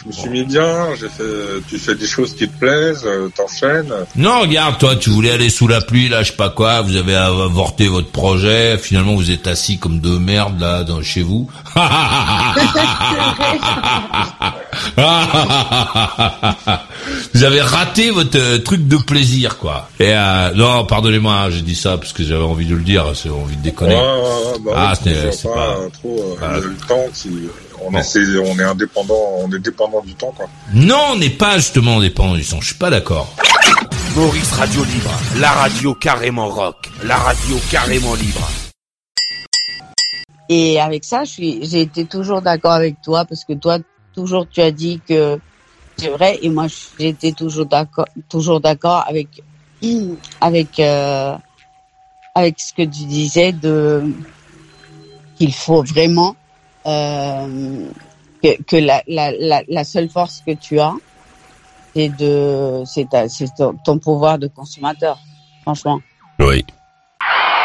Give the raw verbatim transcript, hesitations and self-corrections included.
je me suis mis bien, j'ai fait, tu fais des choses qui te plaisent, euh, t'enchaînes. Non, regarde, toi, tu voulais aller sous la pluie, là, je sais pas quoi, vous avez avorté votre projet, finalement vous êtes assis comme deux merdes, là, dans, chez vous. Vous avez raté votre euh, truc de plaisir, quoi. Et euh, non, pardonnez-moi, hein, j'ai dit ça parce que j'avais envie de le dire, j'ai envie de déconner. Ouais, ouais, ouais, bah ah, oui, c'est, c'est pas, pas trop euh, ah. le temps. Qui, on, Bon. essaie, on est indépendant, on est dépendant du temps, quoi. Non, on n'est pas justement dépendant du temps. Je suis pas d'accord. Maurice Radio Libre, la radio carrément rock, la radio carrément libre. Et avec ça, je suis, j'ai été toujours d'accord avec toi parce que toi, toujours tu as dit que c'est vrai et moi j'ai été toujours d'accord, toujours d'accord avec avec euh, avec ce que tu disais de qu'il faut vraiment euh, que, que la, la la la seule force que tu as c'est de c'est ta, c'est ton, ton pouvoir de consommateur, franchement. Oui.